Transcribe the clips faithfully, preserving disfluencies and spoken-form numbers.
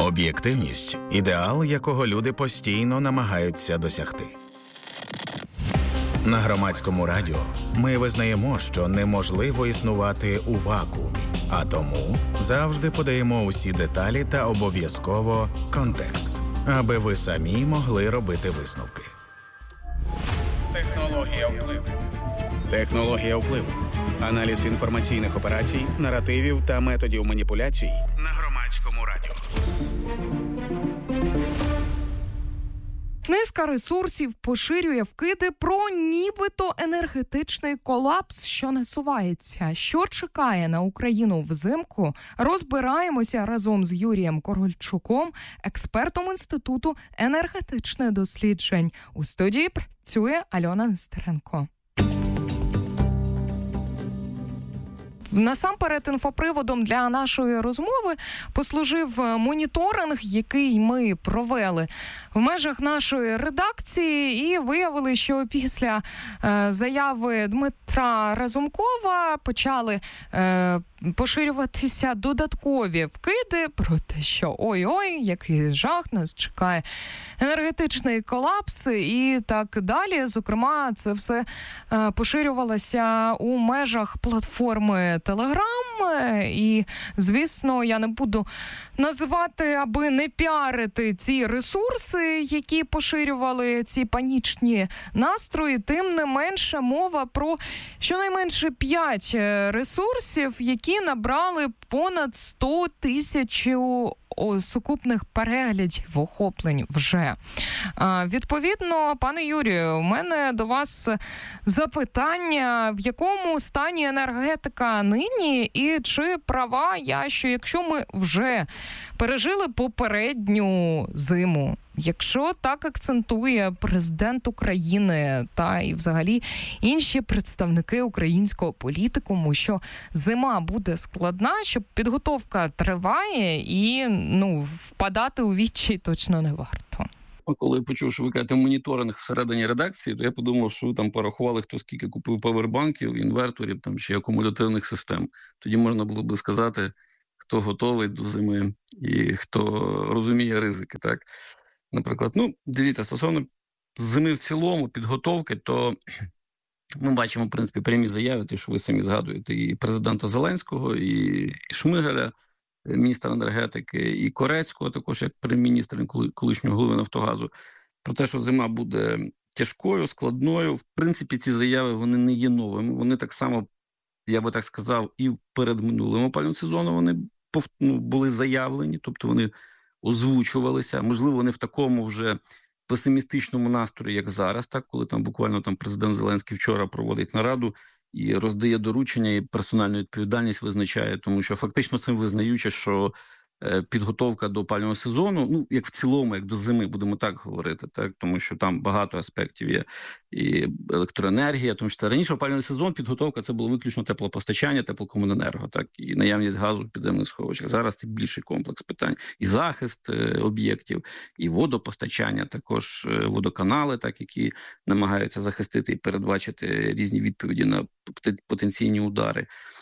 Об'єктивність – ідеал, якого люди постійно намагаються досягти. На Громадському радіо ми визнаємо, що неможливо існувати у вакуумі, а тому завжди подаємо усі деталі та обов'язково контекст, аби ви самі могли робити висновки. Технологія впливу. Технологія впливу. Аналіз інформаційних операцій, наративів та методів маніпуляцій На Громадському радіо. Низка ресурсів поширює вкиди про нібито енергетичний колапс, що насувається. Що чекає на Україну взимку, розбираємося разом з Юрієм Корольчуком, експертом Інституту енергетичних досліджень. У студії працює Альона Нестеренко. Насамперед інфоприводом для нашої розмови послужив моніторинг, який ми провели в межах нашої редакції, і виявили, що після е, заяви Дмитра Разумкова почали е, поширюватися додаткові вкиди про те, що ой-ой, який жах, нас чекає енергетичний колапс і так далі. Зокрема, це все е, поширювалося у межах платформи Телеграм, і, звісно, я не буду називати, аби не піарити ці ресурси, які поширювали ці панічні настрої, тим не менше мова про щонайменше п'ять ресурсів, які набрали понад сто тисяч сукупних переглядів, охоплень вже. А, відповідно, пане Юрію, у мене до вас запитання, в якому стані енергетика нині, і чи права я, що якщо ми вже пережили попередню зиму, якщо так акцентує президент України та і взагалі інші представники українського політикуму, що зима буде складна, що підготовка триває і, ну, впадати у відчай точно не варто. Коли я почув, що ви кажете моніторинг всередині редакції, то я подумав, що ви там порахували, хто скільки купив павербанків, інверторів там, чи акумулятивних систем. Тоді можна було би сказати, хто готовий до зими і хто розуміє ризики, так? Наприклад, ну, дивіться, стосовно зими в цілому, підготовки, то ми бачимо, в принципі, прямі заяви, те, що ви самі згадуєте, і президента Зеленського, і Шмигаля, міністра енергетики, і Корецького, також як прем'єр-міністра колишнього голови Нафтогазу, про те, що зима буде тяжкою, складною. В принципі, ці заяви, вони не є новими. Вони так само, я би так сказав, і перед минулим опалювальним сезоном вони ну, були заявлені, тобто вони озвучувалися, можливо, вони в такому вже песимістичному настрої, як зараз, так, коли там буквально там президент Зеленський вчора проводить нараду і роздає доручення, і персональну відповідальність визначає, тому що фактично цим визнаючи, що е, підготовка до опалювального сезону, ну, як в цілому, як до зими, будемо так говорити, так, тому що там багато аспектів є, і електроенергія, тому що це раніше опалювальний сезон, підготовка, це було виключно теплопостачання, теплокомуненерго, так, і наявність газу в підземних сховищах. Зараз це більший комплекс питань. І захист е, об'єктів, і водопостачання, також е, водоканали, так, які намагаються захистити і передбачити різні відповіді на потенційні удари.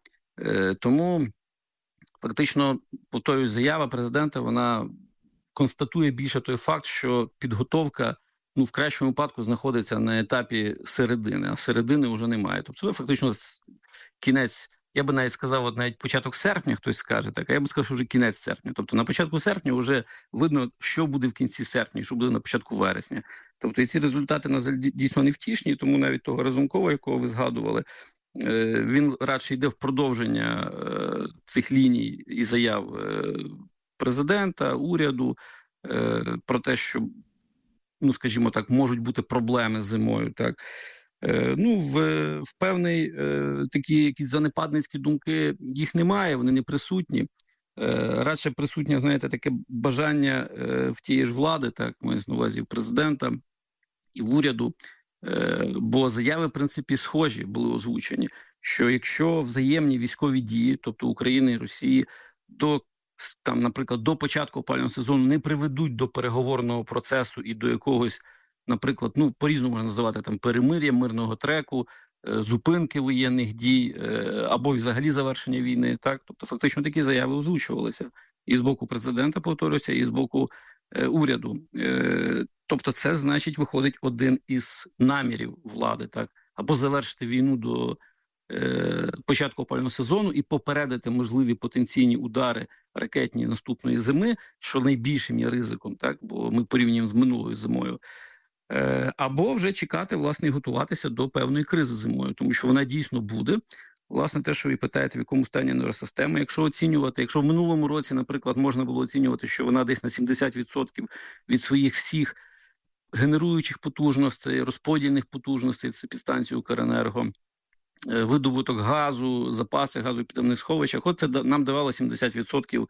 Е, тому фактично, повторюю, заява президента, вона констатує більше той факт, що підготовка, ну, в кращому випадку знаходиться на етапі середини, а середини вже немає. Тобто це фактично кінець, я би навіть сказав, от навіть початок серпня, хтось скаже, так, а я би сказав, що вже кінець серпня. Тобто на початку серпня вже видно, що буде в кінці серпня, що буде на початку вересня. Тобто і ці результати, на жаль, дійсно невтішні, тому навіть того Разумкова, якого ви згадували, він радше йде в продовження е, цих ліній і заяв е, президента, уряду е, про те, що, ну, скажімо так, можуть бути проблеми з зимою. Так. Е, ну, в, в певний е, такі якісь занепадницькі думки їх немає, вони не присутні. Е, радше присутнє, знаєте, таке бажання е, в тієї ж влади, так, маю на увазі, в президента і в уряду, бо заяви, в принципі, схожі були озвучені, що якщо взаємні військові дії, тобто України і Росії, до, там, наприклад, до початку опалювального сезону не приведуть до переговорного процесу і до якогось, наприклад, ну, по-різному можна називати, там, перемир'я, мирного треку, зупинки воєнних дій або взагалі завершення війни, так, тобто фактично такі заяви озвучувалися. І з боку президента, повторюся, і з боку е, уряду. Е, тобто це, значить, виходить один із намірів влади, так? Або завершити війну до е, початку опалювального сезону і попередити можливі потенційні удари ракетні наступної зими, що найбільшим є ризиком, так? Бо ми порівнюємо з минулою зимою. Е, або вже чекати, власне, і готуватися до певної кризи зимою, тому що вона дійсно буде. Власне, те, що ви питаєте, в якому стані енергосистема, якщо оцінювати, якщо в минулому році, наприклад, можна було оцінювати, що вона десь на сімдесят відсотків від своїх всіх генеруючих потужностей, розподільних потужностей, це підстанції Укренерго, видобуток газу, запаси газу в підземних сховищах, от це нам давало сімдесят відсотків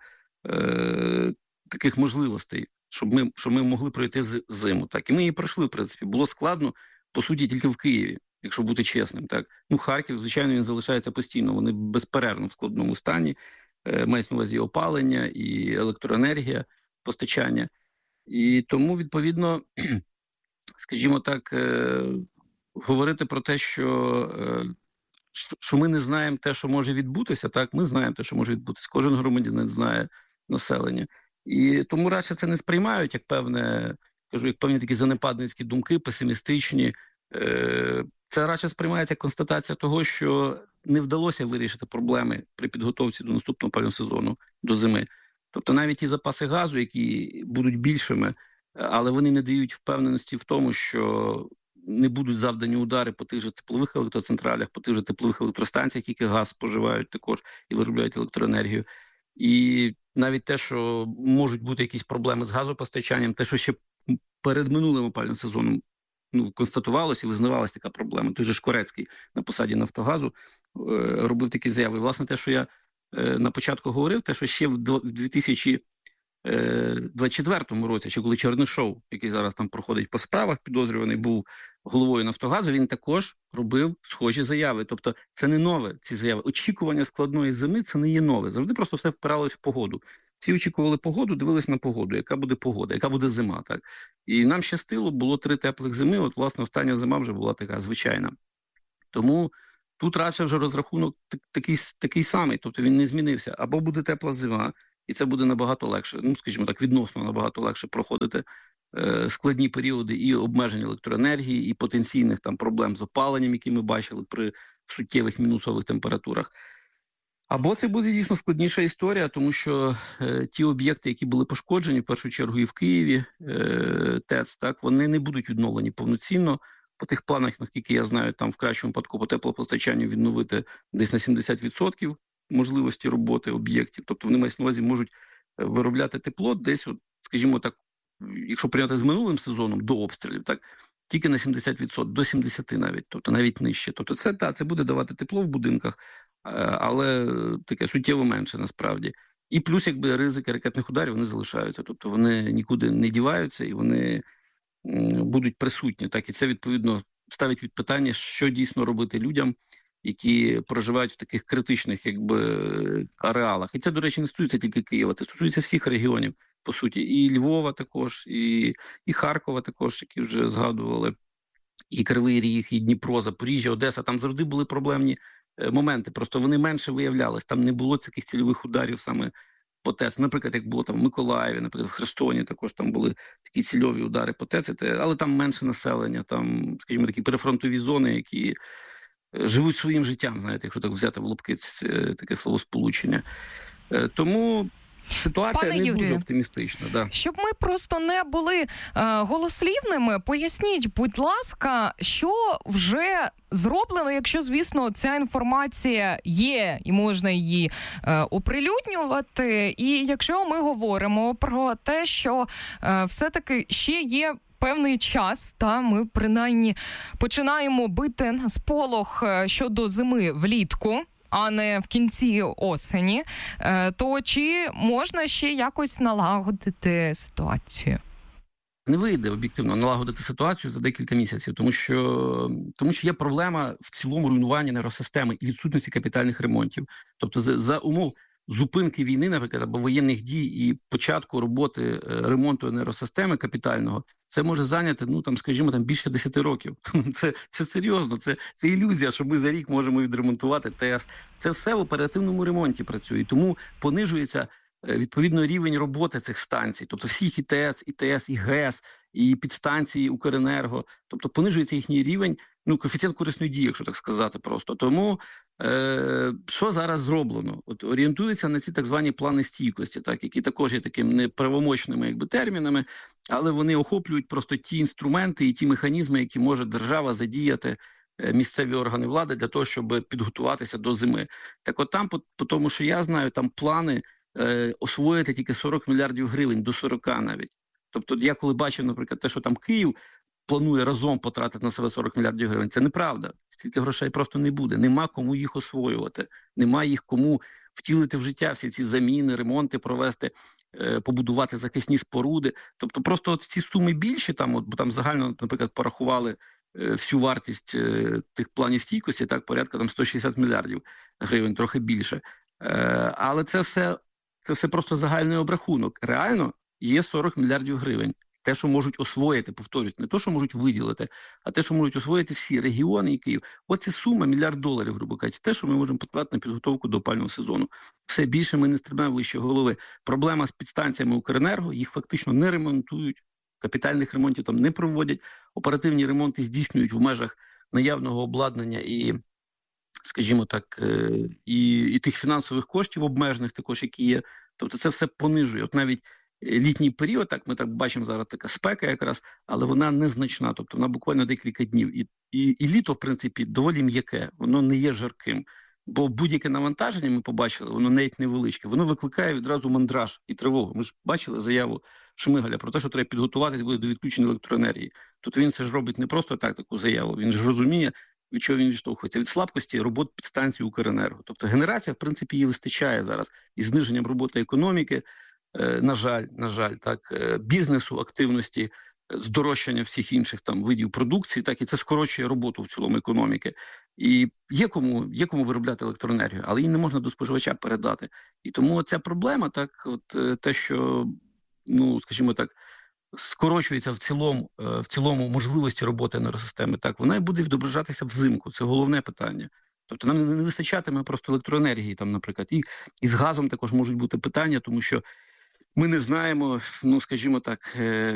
е, таких можливостей, щоб ми, щоб ми могли пройти зиму. Так. І ми її пройшли, в принципі. Було складно, по суті, тільки в Києві, якщо бути чесним. Так. Ну, Харків, звичайно, він залишається постійно, вони безперервно в складному стані, е, мається на увазі опалення і електроенергія, постачання. І тому, відповідно, скажімо так, е, говорити про те, що, е, що ми не знаємо те, що може відбутися, так, ми знаємо те, що може відбутися. Кожен громадянин знає населення. І тому радше це не сприймають як певне, кажу, як певні такі занепадницькі думки, песимістичні. Е, це радше сприймається як констатація того, що не вдалося вирішити проблеми при підготовці до наступного опалювального сезону, до зими. Тобто навіть ті запаси газу, які будуть більшими, але вони не дають впевненості в тому, що не будуть завдані удари по тих же теплових електроцентралях, по тих же теплових електростанціях, які газ споживають також і виробляють електроенергію. І навіть те, що можуть бути якісь проблеми з газопостачанням, те, що ще перед минулим опалювальним сезоном ну, констатувалося і визнавалася така проблема. Той же Шкорецький на посаді Нафтогазу е, робив такі заяви. І, власне, те, що я е, на початку говорив, те, що ще в дві тисячі двадцять четвертому році, ще коли Чернишов, який зараз там проходить по справах, підозрюваний був головою Нафтогазу, він також робив схожі заяви. Тобто це не нове, ці заяви. Очікування складної зими – це не є нове. Завжди просто все впиралось в погоду. Всі очікували погоду, дивились на погоду, яка буде погода, яка буде зима. Так? І нам щастило, було три теплих зими, от, власне, остання зима вже була така звичайна. Тому тут радше вже розрахунок такий, такий самий, тобто він не змінився. Або буде тепла зима, і це буде набагато легше, ну, скажімо так, відносно набагато легше проходити е, складні періоди і обмежень електроенергії, і потенційних там проблем з опаленням, які ми бачили при суттєвих мінусових температурах. Або це буде дійсно складніша історія, тому що е, ті об'єкти, які були пошкоджені, в першу чергу і в Києві, е, ТЕЦ, так, вони не будуть відновлені повноцінно. По тих планах, наскільки я знаю, там в кращому випадку по теплопостачанню відновити десь на сімдесят відсотків можливості роботи об'єктів. Тобто вони, мають на увазі, можуть виробляти тепло десь, от, скажімо так, якщо прийняти з минулим сезоном до обстрілів, так, тільки на сімдесят відсотків, до сімдесят навіть, тобто навіть нижче. Тобто це, та, це буде давати тепло в будинках, але таке суттєво менше насправді. І плюс, якби, ризики ракетних ударів, вони залишаються. Тобто вони нікуди не діваються і вони будуть присутні. Так, і це, відповідно, ставить від питання, що дійсно робити людям, які проживають в таких критичних, якби, ареалах. І це, до речі, не стосується тільки Києва, це стосується всіх регіонів, по суті. І Львова також, і, і Харкова також, які вже згадували, і Кривий Ріг, і Дніпро, Запоріжжя, Одеса. Там завжди були проблемні моменти, просто вони менше виявлялись. Там не було таких цільових ударів саме по ТЕЦ. Наприклад, як було там в Миколаєві, наприклад, в Херсоні також там були такі цільові удари по ТЕЦ, але там менше населення, там, скажімо, такі перефронтові зони, які живуть своїм життям, знаєте, якщо так взяти в лапки таке словосполучення. Тому ситуація Пане не Юрію, дуже оптимістична. Да. Щоб ми просто не були е, голослівними, поясніть, будь ласка, що вже зроблено, якщо, звісно, ця інформація є і можна її е, оприлюднювати. І якщо ми говоримо про те, що е, все-таки ще є певний час, та ми принаймні починаємо бити на сполох щодо зими влітку, а не в кінці осені, то чи можна ще якось налагодити ситуацію? Не вийде об'єктивно налагодити ситуацію за декілька місяців, тому що, тому що є проблема в цілому руйнування енергосистеми і відсутності капітальних ремонтів. Тобто за, за умов зупинки війни, наприклад, або воєнних дій і початку роботи ремонту енергосистеми капітального, це може зайняти, ну там, скажімо, там більше десяти років. Це, це серйозно, це, це ілюзія, що ми за рік можемо відремонтувати ТЕС. Це все в оперативному ремонті працює, тому понижується відповідно рівень роботи цих станцій, тобто всіх і ТЕС, і ТЕС, і ГЕС, і підстанції Укренерго, тобто понижується їхній рівень, ну, коефіцієнт корисної дії, якщо так сказати просто. Тому е, що зараз зроблено? От орієнтуються на ці так звані плани стійкості, так, які також є такими неправомочними якби, термінами, але вони охоплюють просто ті інструменти і ті механізми, які може держава задіяти, місцеві органи влади для того, щоб підготуватися до зими. Так от там, по, по тому, що я знаю, там плани е, освоїти тільки сорок мільярдів гривень, до сорок навіть. Тобто я коли бачив, наприклад, те, що там Київ планує разом потратити на себе сорок мільярдів гривень, це неправда. Стільки грошей просто не буде. Нема кому їх освоювати. Нема їх кому втілити в життя всі ці заміни, ремонти провести, е, побудувати захисні споруди. Тобто просто от ці суми більші, там, от, бо там загально, наприклад, порахували всю вартість е, тих планів стійкості, так, порядка там сто шістдесят мільярдів гривень, трохи більше. Е, але це все, це все просто загальний обрахунок. Реально є сорок мільярдів гривень. Те, що можуть освоїти, повторюсь, не те, що можуть виділити, а те, що можуть освоїти всі регіони і Київ. Оце сума мільярд доларів, грубо кажучи, те, що ми можемо потратити на підготовку до опалювального сезону. Все більше ми не стрибнемо вище голови. Проблема з підстанціями Укренерго, їх фактично не ремонтують. Капітальних ремонтів там не проводять, оперативні ремонти здійснюють в межах наявного обладнання і, скажімо так, і, і тих фінансових коштів обмежених також, які є. Тобто це все понижує. От навіть літній період, так ми так бачимо зараз така спека якраз, але вона незначна, тобто вона буквально декілька днів. І, і, і літо, в принципі, доволі м'яке, воно не є жарким. Бо будь-яке навантаження, ми побачили, воно навіть невеличке, воно викликає відразу мандраж і тривогу. Ми ж бачили заяву Шмигаля про те, що треба підготуватись буде до відключення електроенергії. Тут він це ж робить не просто так, таку заяву, він ж розуміє, від чого він відштовхується. Від слабкості робот підстанції Укренерго. Тобто генерація, в принципі, її вистачає зараз. Із зниженням роботи економіки, е, на жаль, на жаль, так, е, бізнесу, активності, здорожчання всіх інших там видів продукції, так, і це скорочує роботу в цілому економіки. І є кому, є кому виробляти електроенергію, але її не можна до споживача передати. І тому ця проблема, так, от те, що, ну, скажімо так, скорочується в цілому, в цілому можливості роботи енергосистеми, так, вона і буде відображатися взимку. Це головне питання. Тобто нам не вистачатиме просто електроенергії, там, наприклад, і, і з газом також можуть бути питання, тому що ми не знаємо, ну, скажімо так,